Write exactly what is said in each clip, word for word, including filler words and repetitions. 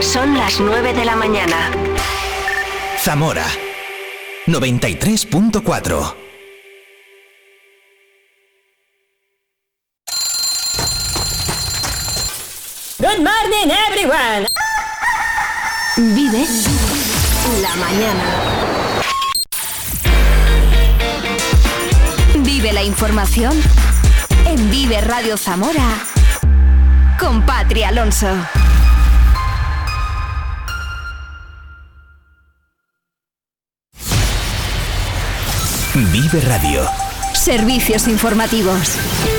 Son las nueve de la mañana. Zamora noventa y tres punto cuatro. Good morning, everyone. Vive la mañana. Vive la información en Vive Radio Zamora con Patri Alonso. Vive Radio. Servicios informativos.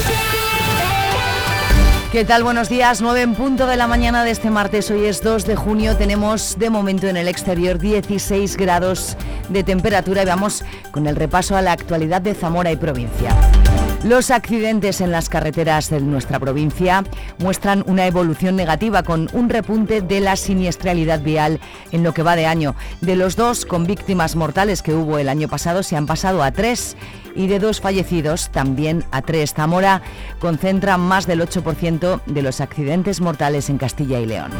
¿Qué tal? Buenos días, nueve en punto de la mañana de este martes. Hoy es dos de junio, tenemos de momento en el exterior dieciséis grados de temperatura y vamos con el repaso a la actualidad de Zamora y provincia. Los accidentes en las carreteras de nuestra provincia muestran una evolución negativa con un repunte de la siniestralidad vial en lo que va de año. De los dos con víctimas mortales que hubo el año pasado se han pasado a tres y de dos fallecidos también a tres. Zamora concentra más del ocho por ciento de los accidentes mortales en Castilla y León.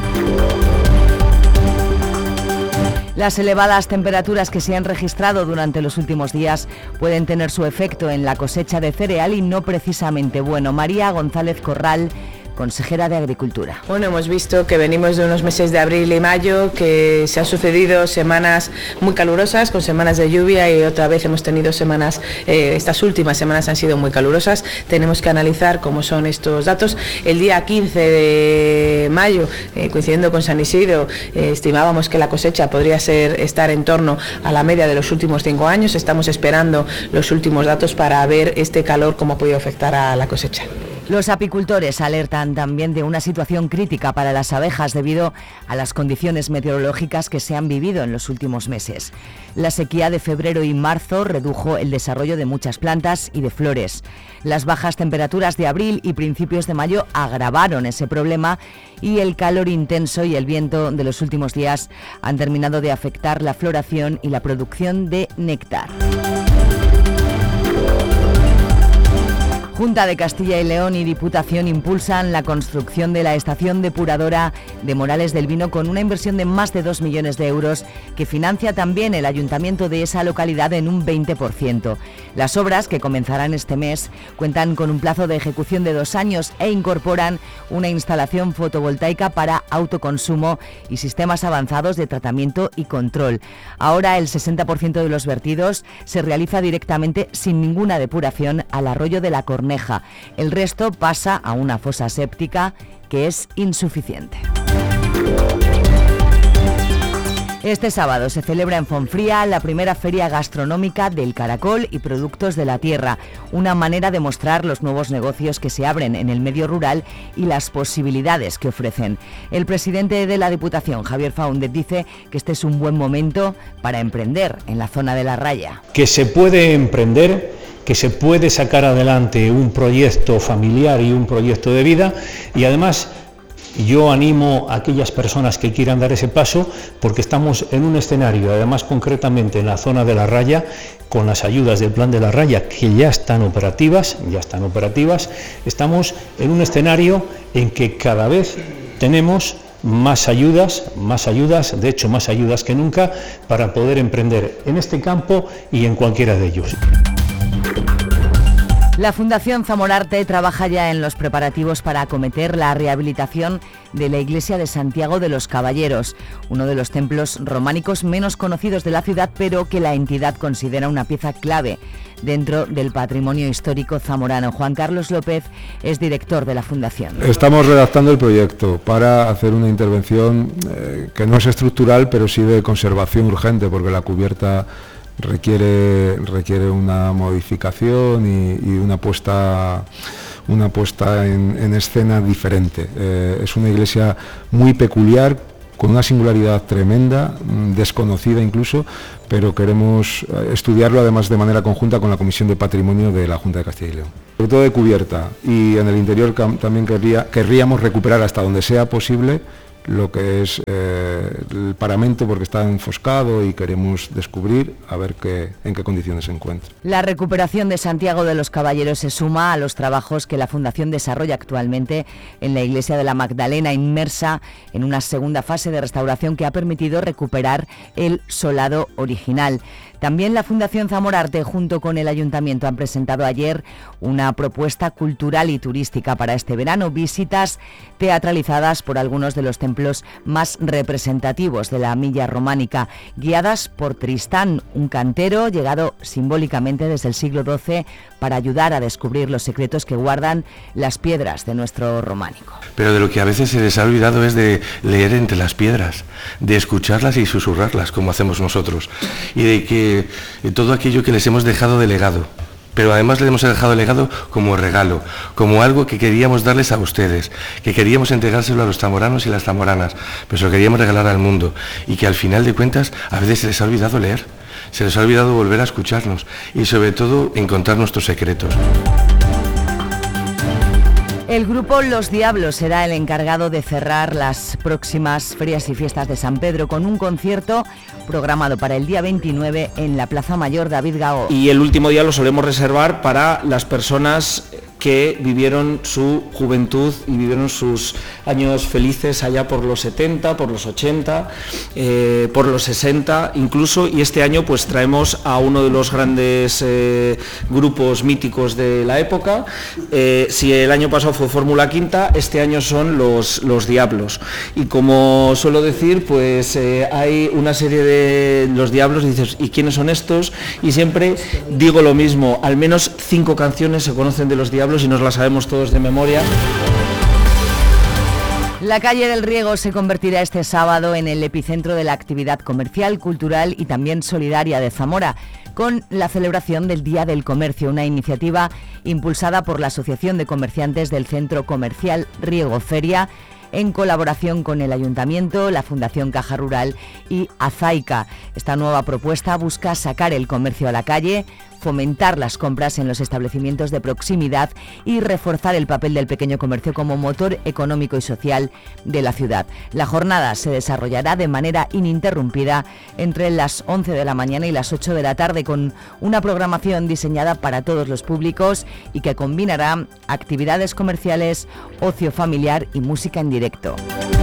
Las elevadas temperaturas que se han registrado durante los últimos días pueden tener su efecto en la cosecha de cereal y no precisamente bueno. María González Corral, consejera de Agricultura. Bueno, hemos visto que venimos de unos meses de abril y mayo, que se han sucedido semanas muy calurosas, con semanas de lluvia, y otra vez hemos tenido semanas, eh, estas últimas semanas han sido muy calurosas. Tenemos que analizar cómo son estos datos. El día quince de mayo, eh, coincidiendo con San Isidro, eh, estimábamos que la cosecha podría ser estar en torno a la media de los últimos cinco años. Estamos esperando los últimos datos para ver este calor cómo ha podido afectar a la cosecha. Los apicultores alertan también de una situación crítica para las abejas debido a las condiciones meteorológicas que se han vivido en los últimos meses. La sequía de febrero y marzo redujo el desarrollo de muchas plantas y de flores. Las bajas temperaturas de abril y principios de mayo agravaron ese problema y el calor intenso y el viento de los últimos días han terminado de afectar la floración y la producción de néctar. Junta de Castilla y León y Diputación impulsan la construcción de la estación depuradora de Morales del Vino con una inversión de más de dos millones de euros que financia también el ayuntamiento de esa localidad en un veinte por ciento. Las obras, que comenzarán este mes, cuentan con un plazo de ejecución de dos años e incorporan una instalación fotovoltaica para autoconsumo y sistemas avanzados de tratamiento y control. Ahora el sesenta por ciento de los vertidos se realiza directamente sin ninguna depuración al arroyo de la Corneja. El resto pasa a una fosa séptica que es insuficiente. Este sábado se celebra en Fonfría la primera feria gastronómica del caracol y productos de la tierra, una manera de mostrar los nuevos negocios que se abren en el medio rural y las posibilidades que ofrecen. El presidente de la Diputación, Javier Faúndez, dice que este es un buen momento para emprender en la zona de la Raya. Que se puede emprender, que se puede sacar adelante un proyecto familiar y un proyecto de vida, y además yo animo a aquellas personas que quieran dar ese paso, porque estamos en un escenario, además concretamente en la zona de la Raya, con las ayudas del Plan de la Raya que ya están operativas, ya están operativas, estamos en un escenario en que cada vez tenemos más ayudas, más ayudas, de hecho más ayudas que nunca, para poder emprender en este campo y en cualquiera de ellos. La Fundación Zamorarte trabaja ya en los preparativos para acometer la rehabilitación de la iglesia de Santiago de los Caballeros, uno de los templos románicos menos conocidos de la ciudad, pero que la entidad considera una pieza clave dentro del patrimonio histórico zamorano. Juan Carlos López es director de la Fundación. Estamos redactando el proyecto para hacer una intervención eh, que no es estructural, pero sí de conservación urgente, porque la cubierta requiere requiere una modificación y, y una puesta una puesta en, en escena diferente. Eh, es una iglesia muy peculiar, con una singularidad tremenda, desconocida incluso, pero queremos estudiarlo además de manera conjunta con la Comisión de Patrimonio de la Junta de Castilla y León. Sobre todo de cubierta, y en el interior también querría, querríamos recuperar hasta donde sea posible lo que es eh, eh, el paramento porque está enfoscado y queremos descubrir a ver qué, en qué condiciones se encuentra. La recuperación de Santiago de los Caballeros se suma a los trabajos que la Fundación desarrolla actualmente en la Iglesia de la Magdalena, inmersa en una segunda fase de restauración que ha permitido recuperar el solado original. También la Fundación Zamora Arte, junto con el Ayuntamiento, han presentado ayer una propuesta cultural y turística para este verano, visitas teatralizadas por algunos de los templos más representativos de la milla románica, guiadas por Tristán, un cantero llegado simbólicamente desde el siglo doce para ayudar a descubrir los secretos que guardan las piedras de nuestro románico. Pero de lo que a veces se les ha olvidado es de leer entre las piedras, de escucharlas y susurrarlas, como hacemos nosotros, y de que todo aquello que les hemos dejado de legado, pero además les hemos dejado de legado como regalo, como algo que queríamos darles a ustedes, que queríamos entregárselo a los zamoranos y las zamoranas, pero se lo queríamos regalar al mundo, y que al final de cuentas a veces se les ha olvidado leer, se les ha olvidado volver a escucharnos y sobre todo encontrar nuestros secretos. El grupo Los Diablos será el encargado de cerrar las próximas ferias y fiestas de San Pedro con un concierto programado para el día veintinueve en la Plaza Mayor David Gaó. Y el último día lo solemos reservar para las personas que vivieron su juventud y vivieron sus años felices allá por los setenta, por los ochenta, eh, por los sesenta incluso, y este año pues traemos a uno de los grandes eh, grupos míticos de la época. Eh, si el año pasado fue Fórmula Quinta, este año son los, los Diablos, y como suelo decir, pues eh, hay una serie de Los Diablos y dices, ¿y quiénes son estos? Y siempre digo lo mismo, al menos cinco canciones se conocen de Los Diablos y nos las sabemos todos de memoria. La calle del Riego se convertirá este sábado en el epicentro de la actividad comercial, cultural y también solidaria de Zamora, con la celebración del Día del Comercio, una iniciativa impulsada por la Asociación de Comerciantes del Centro Comercial Riego Feria, en colaboración con el Ayuntamiento, la Fundación Caja Rural y Azaica. Esta nueva propuesta busca sacar el comercio a la calle, fomentar las compras en los establecimientos de proximidad y reforzar el papel del pequeño comercio como motor económico y social de la ciudad. La jornada se desarrollará de manera ininterrumpida entre las once de la mañana y las ocho de la tarde, con una programación diseñada para todos los públicos y que combinará actividades comerciales, ocio familiar y música en directo.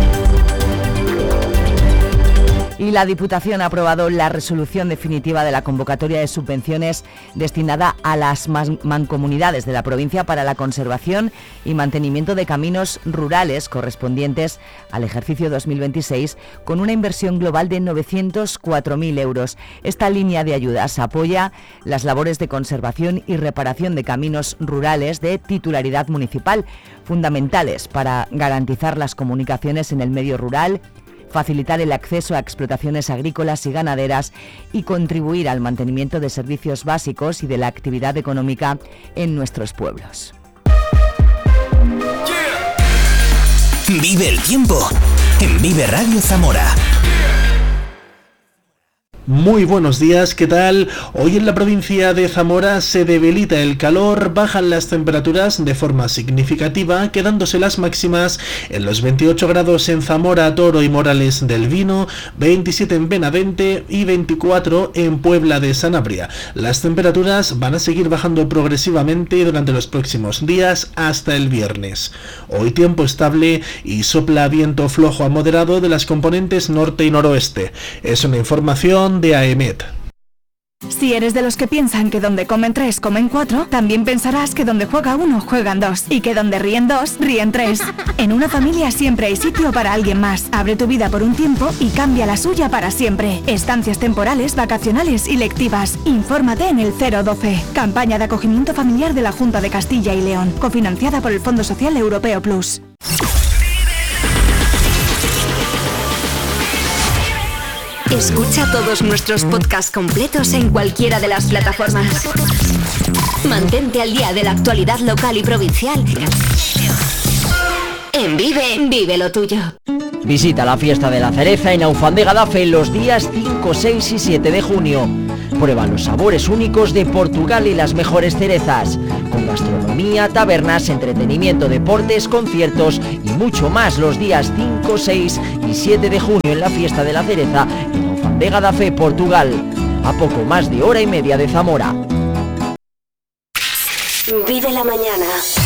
Y la Diputación ha aprobado la resolución definitiva de la convocatoria de subvenciones destinada a las mancomunidades de la provincia para la conservación y mantenimiento de caminos rurales correspondientes al ejercicio dos mil veintiséis, con una inversión global de novecientos cuatro mil euros. Esta línea de ayudas apoya las labores de conservación y reparación de caminos rurales de titularidad municipal, fundamentales para garantizar las comunicaciones en el medio rural, facilitar el acceso a explotaciones agrícolas y ganaderas y contribuir al mantenimiento de servicios básicos y de la actividad económica en nuestros pueblos. Vive el tiempo en Vive Radio Zamora. Muy buenos días, ¿qué tal? Hoy en la provincia de Zamora se debilita el calor, bajan las temperaturas de forma significativa, quedándose las máximas en los veintiocho grados en Zamora, Toro y Morales del Vino, veintisiete en Benavente y veinticuatro en Puebla de Sanabria. Las temperaturas van a seguir bajando progresivamente durante los próximos días hasta el viernes. Hoy tiempo estable y sopla viento flojo a moderado de las componentes norte y noroeste. Es una información de A E M E T. Si eres de los que piensan que donde comen tres, comen cuatro, también pensarás que donde juega uno, juegan dos, y que donde ríen dos, ríen tres. En una familia siempre hay sitio para alguien más. Abre tu vida por un tiempo y cambia la suya para siempre. Estancias temporales, vacacionales y lectivas. Infórmate en el cero doce. Campaña de acogimiento familiar de la Junta de Castilla y León, cofinanciada por el Fondo Social Europeo Plus. Escucha todos nuestros podcasts completos en cualquiera de las plataformas. Mantente al día de la actualidad local y provincial. En Vive, vive lo tuyo. Visita la fiesta de la cereza en Aufandega Dafe los días cinco, seis y siete de junio. Prueba los sabores únicos de Portugal y las mejores cerezas, con gastronomía, tabernas, entretenimiento, deportes, conciertos y mucho más los días cinco, seis y siete de junio en la Fiesta de la Cereza en Alfandega da Fe, Portugal, a poco más de hora y media de Zamora. Vive la mañana.